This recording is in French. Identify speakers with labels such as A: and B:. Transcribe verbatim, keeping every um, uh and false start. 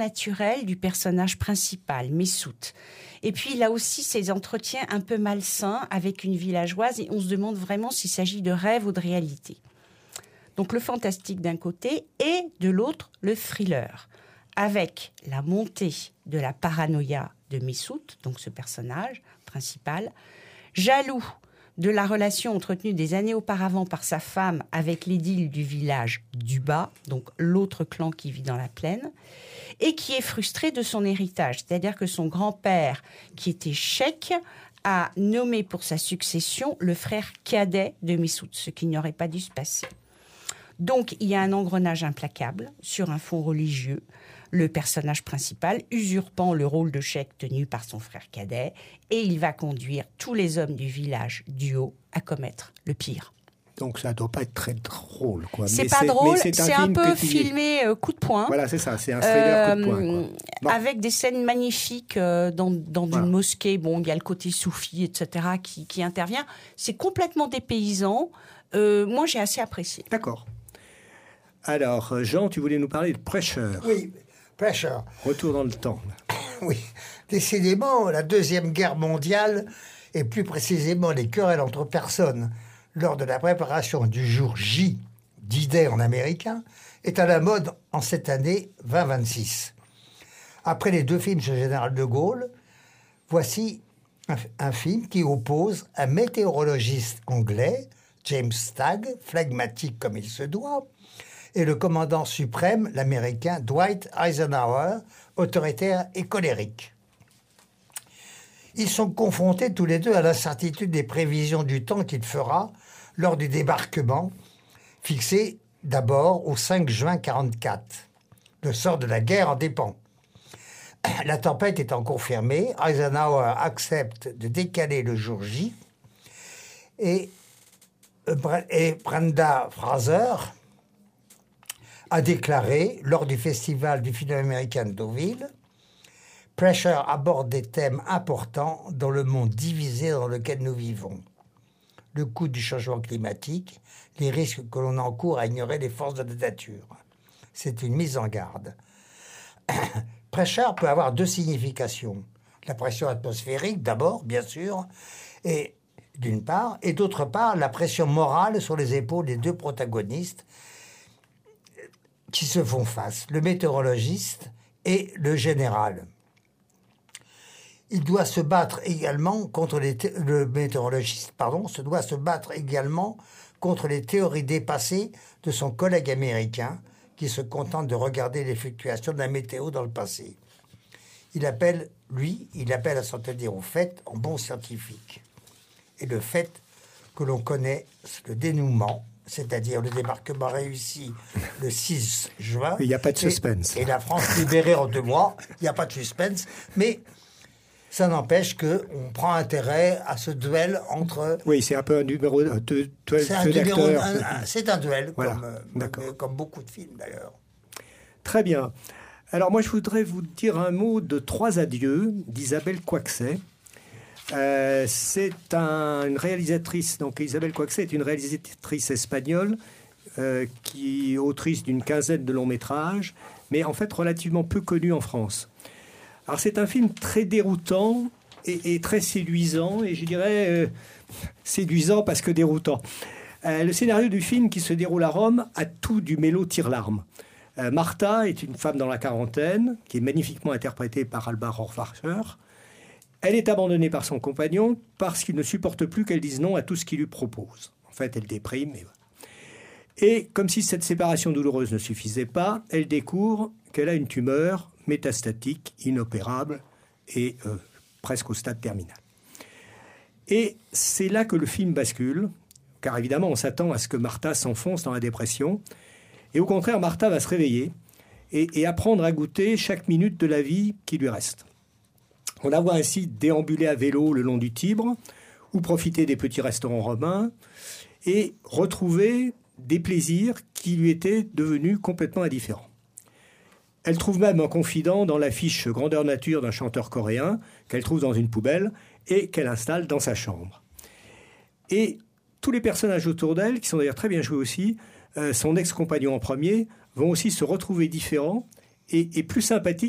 A: naturel du personnage principal, Messoud. Et puis, il a aussi ces entretiens un peu malsains avec une villageoise et on se demande vraiment s'il s'agit de rêve ou de réalité. Donc, le fantastique d'un côté et de l'autre, le thriller. Avec la montée de la paranoïa de Messoud, donc ce personnage principal, jaloux de la relation entretenue des années auparavant par sa femme avec l'édile du village du Bas, donc l'autre clan qui vit dans la plaine, et qui est frustré de son héritage. C'est-à-dire que son grand-père, qui était cheikh, a nommé pour sa succession le frère cadet de Messoud, ce qui n'aurait pas dû se passer. Donc, il y a un engrenage implacable sur un fond religieux. Le personnage principal usurpant le rôle de cheikh tenu par son frère cadet, et il va conduire tous les hommes du village du Haut à commettre le pire.
B: Donc ça ne doit pas être très drôle, quoi.
A: C'est
B: mais
A: pas
B: c'est,
A: drôle,
B: c'est un,
A: c'est un peu
B: tu...
A: filmé euh, coup de poing.
B: Voilà, c'est ça, c'est un thriller euh, coup de poing, quoi. Bon.
A: Avec des scènes magnifiques euh, dans, dans
B: voilà.
A: une mosquée. Bon, il y a le côté soufi, et cetera qui, qui intervient. C'est complètement dépaysant. Euh, moi, j'ai assez apprécié.
B: D'accord. Alors, Jean, tu voulais nous parler de Pressure.
C: Oui, Pressure.
B: Retour dans le temps.
C: Oui, décidément, la Deuxième Guerre mondiale, et plus précisément les querelles entre personnes lors de la préparation du jour J, D-Day en américain, est à la mode en cette année vingt vingt-six. Après les deux films sur le général de Gaulle, voici un, un film qui oppose un météorologiste anglais, James Stagg, phlegmatique comme il se doit, et le commandant suprême, l'américain Dwight Eisenhower, autoritaire et colérique. Ils sont confrontés tous les deux à l'incertitude des prévisions du temps qu'il fera lors du débarquement, fixé d'abord au cinq juin quarante-quatre. Le sort de la guerre en dépend. La tempête étant confirmée, Eisenhower accepte de décaler le jour J et, et Brenda Fraser a déclaré, lors du festival du film américain de Deauville, « Pressure aborde des thèmes importants dans le monde divisé dans lequel nous vivons. Le coût du changement climatique, les risques que l'on encourt à ignorer les forces de la nature. C'est une mise en garde. Pressure peut avoir deux significations. La pression atmosphérique, d'abord, bien sûr, et d'une part, et d'autre part, la pression morale sur les épaules des deux protagonistes qui se font face, le météorologiste et le général. Il doit se battre également contre les thé- le météorologiste, pardon, se doit se battre également contre les théories dépassées de son collègue américain qui se contente de regarder les fluctuations de la météo dans le passé. Il appelle, lui, il appelle à s'en tenir au fait en bon scientifique. Et le fait que l'on connaît le dénouement, c'est-à-dire le débarquement réussi le six juin.
B: Il n'y a pas de suspense.
C: Et, et la France libérée en deux mois. Il n'y a pas de suspense. Mais ça n'empêche qu'on prend intérêt à ce duel entre...
B: Oui, c'est un peu un numéro de, de, de
C: c'est, un numéro, un, un, c'est un duel,
B: voilà.
C: comme, euh, comme beaucoup de films d'ailleurs.
B: Très bien. Alors moi, je voudrais vous dire un mot de Trois adieux d'Isabelle Coixet. Euh, c'est un, une réalisatrice, donc Isabelle Coixet est une réalisatrice espagnole euh, qui est autrice d'une quinzaine de longs métrages, mais en fait relativement peu connue en France. Alors c'est un film très déroutant et, et très séduisant, et je dirais euh, séduisant parce que déroutant. Euh, le scénario du film qui se déroule à Rome a tout du mélo tire-larme. Euh, Martha est une femme dans la quarantaine, qui est magnifiquement interprétée par Alba Rohrwacher. Elle est abandonnée par son compagnon parce qu'il ne supporte plus qu'elle dise non à tout ce qu'il lui propose. En fait, elle déprime. Et, et comme si cette séparation douloureuse ne suffisait pas, elle découvre qu'elle a une tumeur métastatique, inopérable et euh, presque au stade terminal. Et c'est là que le film bascule, car évidemment, on s'attend à ce que Martha s'enfonce dans la dépression. Et au contraire, Martha va se réveiller et, et apprendre à goûter chaque minute de la vie qui lui reste. On la voit ainsi déambuler à vélo le long du Tibre ou profiter des petits restaurants romains et retrouver des plaisirs qui lui étaient devenus complètement indifférents. Elle trouve même un confident dans l'affiche grandeur nature d'un chanteur coréen qu'elle trouve dans une poubelle et qu'elle installe dans sa chambre. Et tous les personnages autour d'elle, qui sont d'ailleurs très bien joués aussi, euh, son ex-compagnon en premier, vont aussi se retrouver différents et, et plus sympathiques